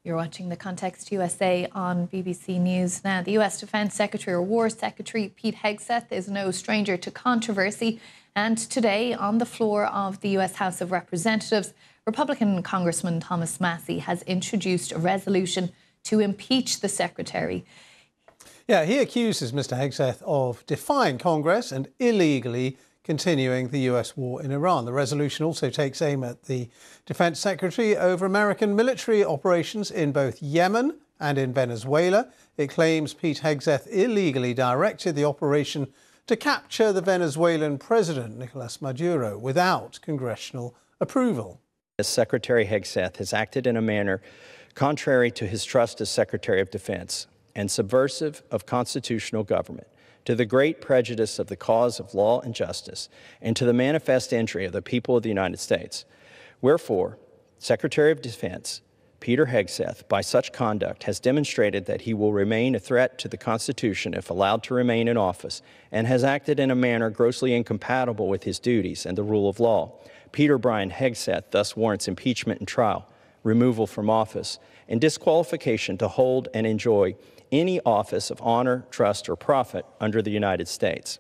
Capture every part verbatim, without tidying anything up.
You're watching The Context U S A on B B C News. Now, the U S Defence Secretary or War Secretary Pete Hegseth is no stranger to controversy. And today, on the floor of the U S House of Representatives, Republican Congressman Thomas Massie has introduced a resolution to impeach the Secretary. Yeah, he accuses Mr Hegseth of defying Congress and illegally continuing the U S war in Iran. The resolution also takes aim at the Defence Secretary over American military operations in both Yemen and in Venezuela. It claims Pete Hegseth illegally directed the operation to capture the Venezuelan president, Nicolas Maduro, without congressional approval. Secretary Hegseth has acted in a manner contrary to his trust as Secretary of Defense and subversive of constitutional government, to the great prejudice of the cause of law and justice, and to the manifest injury of the people of the United States. Wherefore, Secretary of Defense Peter Hegseth, by such conduct, has demonstrated that he will remain a threat to the Constitution if allowed to remain in office, and has acted in a manner grossly incompatible with his duties and the rule of law. Peter Brian Hegseth thus warrants impeachment and trial, removal from office, and disqualification to hold and enjoy any office of honor, trust, or profit under the United States.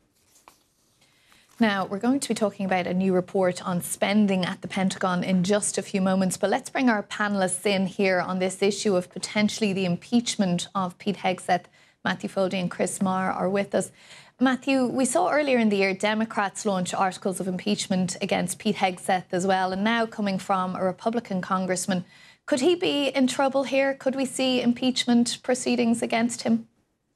Now, we're going to be talking about a new report on spending at the Pentagon in just a few moments, but let's bring our panellists in here on this issue of potentially the impeachment of Pete Hegseth. Matthew Foley and Chris Marr are with us. Matthew, we saw earlier in the year Democrats launch articles of impeachment against Pete Hegseth as well, and now coming from a Republican congressman. Could he be in trouble here? Could we see impeachment proceedings against him?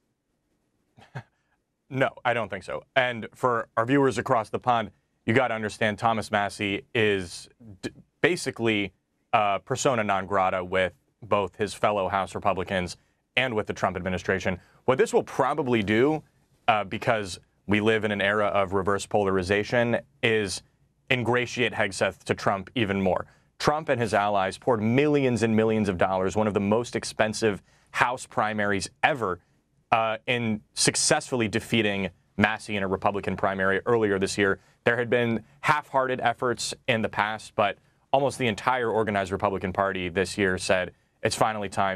No, I don't think so. And for our viewers across the pond, you got to understand Thomas Massie is d basically uh, persona non grata with both his fellow House Republicans and with the Trump administration. What this will probably do, uh, because we live in an era of reverse polarization, is ingratiate Hegseth to Trump even more. Trump and his allies poured millions and millions of dollars, one of the most expensive House primaries ever, Uh, in successfully defeating Massie in a Republican primary earlier this year. There had been half-hearted efforts in the past, but almost the entire organized Republican Party this year said it's finally time